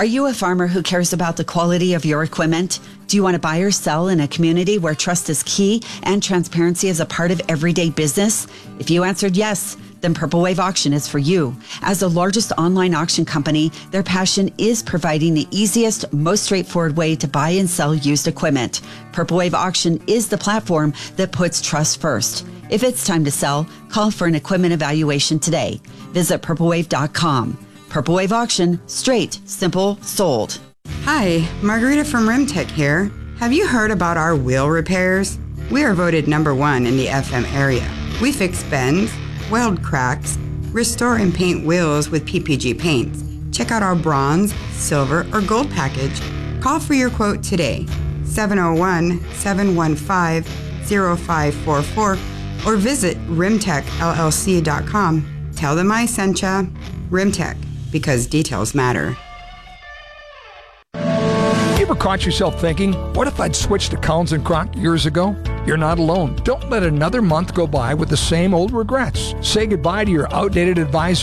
Are you a farmer who cares about the quality of your equipment? Do you want to buy or sell in a community where trust is key and transparency is a part of everyday business? If you answered yes, then Purple Wave Auction is for you. As the largest online auction company, their passion is providing the easiest, most straightforward way to buy and sell used equipment. Purple Wave Auction is the platform that puts trust first. If it's time to sell, call for an equipment evaluation today. Visit purplewave.com. Purple Wave Auction, straight, simple, sold. Hi, Margarita from Rimtech here. Have you heard about our wheel repairs? We are voted #1 in the FM area. We fix bends, weld cracks, restore and paint wheels with PPG paints. Check out our bronze, silver, or gold package. Call for your quote today, 701-715-0544, or visit rimtechllc.com. Tell them I sent ya. Rimtech, because details matter. You ever caught yourself thinking, what if I'd switched to Collins & Crocke years ago? You're not alone. Don't let another month go by with the same old regrets. Say goodbye to your outdated advisor